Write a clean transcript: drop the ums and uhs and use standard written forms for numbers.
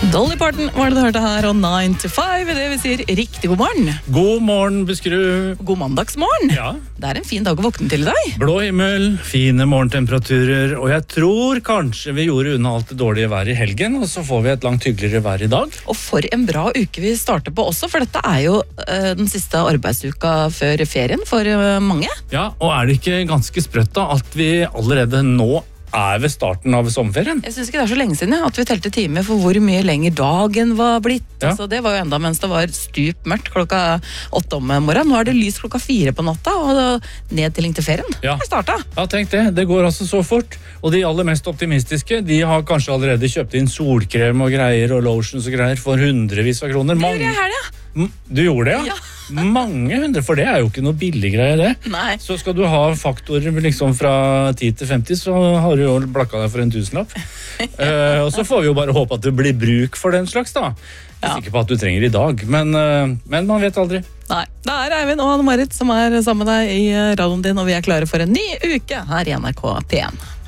Dolly Parton var det du hørte her, og 9 to 5, det vi sier riktig god morgen. God morgen, Buskerud. God mandagsmorgen. Ja. Det er en fin dag å våkne til i dag. Blå himmel, fine morgentemperaturer, og jeg tror kanskje vi gjorde unna alt det dårlige været i helgen, og så får vi et langt hyggeligere vær i dag. Og for en bra uke vi starter på også, for dette er jo den siste arbeidsuka før ferien for mange. Ja, og er det ikke ganske sprøtt da, at vi allerede nå er ved starten av sommerferien? Jeg synes ikke det er så lenge siden at vi telte timer for hvor mye lenger dagen var blitt. Ja. Altså, det var jo enda mens det var stup mørkt klokka 8 om morgenen. Nå er det lys klokka 4 på natta, og nedtilling til ferien. Ja. Jeg startet. Ja, tenk det. Det går altså så fort. Og de aller mest optimistiske, de har kanskje allerede kjøpt inn solkrem og greier og lotions og greier for hundrevis av kroner. Det gjorde jeg her, ja. Du gjorde det, ja? Ja. Mange hundre, for det er jo ikke noe billig greie det. Nei. Så skal du ha faktorer liksom fra 10 til 50, så har du jo blakka deg for en tusenlapp. Og så får vi jo bare håpe at det blir bruk for den slags da. Jeg er sikker på at du trenger i dag, men man vet aldri. Nei, det er Eivind og Anne Marit som er sammen med deg i radioen din, og vi er klare for en ny uke her i NRK P1.